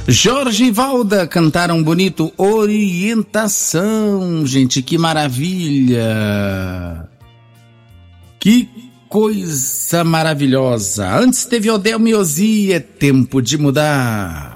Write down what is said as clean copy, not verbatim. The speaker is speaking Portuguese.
Jorge e Valda cantaram bonito Orientação, gente, que maravilha. Que coisa maravilhosa. Antes teve Odelma e Ozzy, É Tempo de Mudar.